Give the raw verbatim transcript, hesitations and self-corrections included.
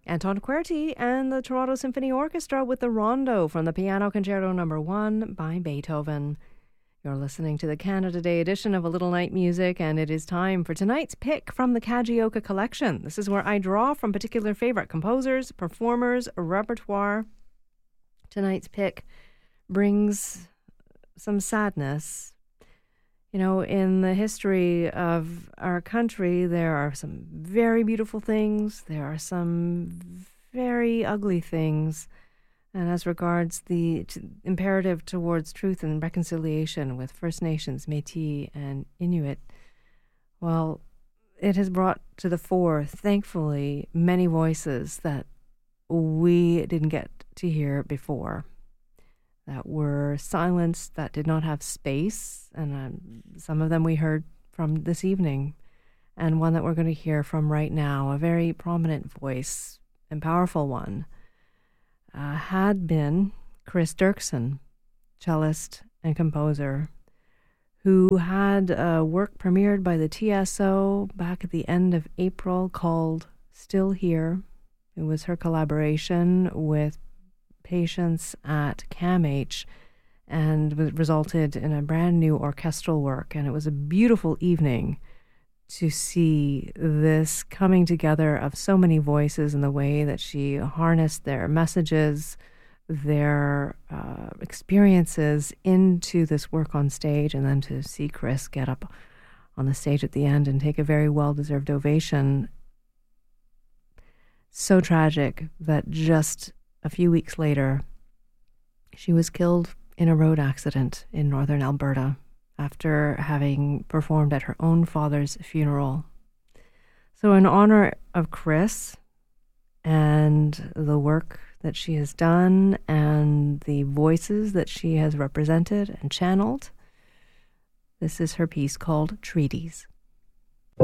Anton Querti and the Toronto Symphony Orchestra with the Rondo from the Piano Concerto Number One by Beethoven. You're listening to the Canada Day edition of A Little Night Music, and it is time for tonight's pick from the Kajioka collection. This is where I draw from particular favorite composers, performers, repertoire. Tonight's pick brings some sadness. You know, in the history of our country, there are some very beautiful things. There are some very ugly things. And as regards the t- imperative towards truth and reconciliation with First Nations, Métis, and Inuit, well, it has brought to the fore, thankfully, many voices that we didn't get to hear before, that were silenced, that did not have space, and um, some of them we heard from this evening, and one that we're going to hear from right now, a very prominent voice and powerful one, uh, had been Chris Dirksen, cellist and composer, who had a work premiered by the T S O back at the end of April called Still Here. It was her collaboration with patients at CAMH and resulted in a brand new orchestral work. And it was a beautiful evening to see this coming together of so many voices in the way that she harnessed their messages, their uh, experiences into this work on stage, and then to see Chris get up on the stage at the end and take a very well-deserved ovation. So tragic that just a few weeks later, she was killed in a road accident in northern Alberta after having performed at her own father's funeral. So in honor of Chris and the work that she has done and the voices that she has represented and channeled, this is her piece called Treaties.